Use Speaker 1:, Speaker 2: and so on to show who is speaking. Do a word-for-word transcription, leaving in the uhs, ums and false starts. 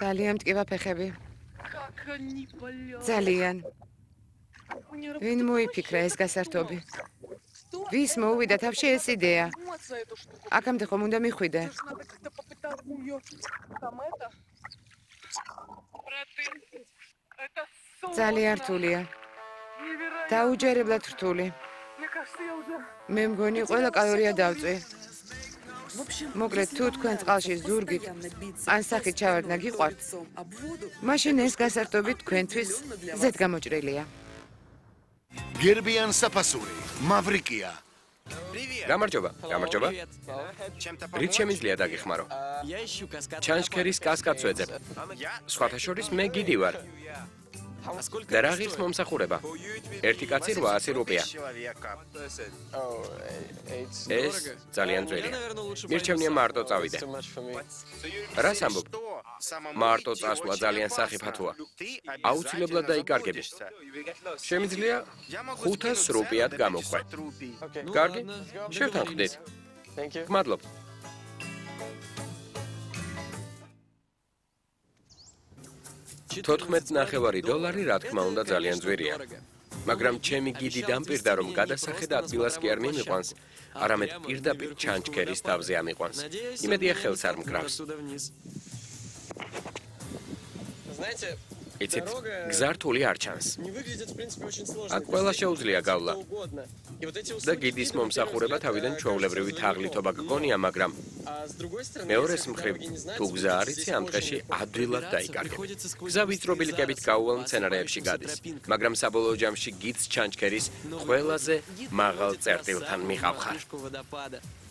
Speaker 1: ძალიან მტკივა ფეხები. ძალიან. ვინ მოიფიქრა ეს გასართობი? ვის მოუვიდა თავში ეს იდეა? აქამდე ხომ უნდა მიხვიდე? ძალიან რთულია. დაუჯერებლად რთული. მე მგონი ყველა კალორია დავწვი. მოკლედ თუ თქვენ წყალში ზურგით ან სახით ჩავარდნა გიყვართ, მაშინ ეს გასართობი თქვენთვის ზედ გამოჭრილია.
Speaker 2: გერბიან საფასური, მავრიკია.
Speaker 3: გამარჯობა, გამარჯობა. რით შემიძლია დაგიხმარო? ჩანჩქერის კასკადს ვეძებ. სხვათა შორის მე გიდი ვარ. და რა ღირს მომსახურება? ერთი კაცი რვაასი რუპია. ეს ძალიან ძვირია. მირჩევნია მარტო წავიდე. რას ამბობ? მარტო წასვლა ძალიან სახიფათოა. აუცილებლად დაიკარგები. შემიძლია ხუთას რუპიად გამოყვე. კარგი? შევთანხმდით. გმადლობ. თოთხმეტ ნახევარი დოლარი რა თქმა უნდა ძალიან ძვირია. მაგრამ ჩემი გიდი დამპირდა რომ გადასახედ ადგილას კი არ მიმიყვანს, არამედ პირდაპირ ჩანჩქერის თავზე ამიყვანს. იმედია ხელს არ მკრავს. იცით, გზა რთული არ ჩანს. აქ ყველა შეუძლია გავლა. და გიდის მომსახურება თავიდან ჩვეულებრივი თაღლითობა გგონია, მაგრამ მეორეს მხრივ, თუ გზა არ იცი, ამ დღეში ადვილად დაიკარგები. გზა ვიწრო ბილიკებით გაუვალ მცენარეებში გადის, მაგრამ საბოლოო ჯამში გიდს ჩანჩქერის ყველაზე მაღალ წერტილთან მიყავ ხარ.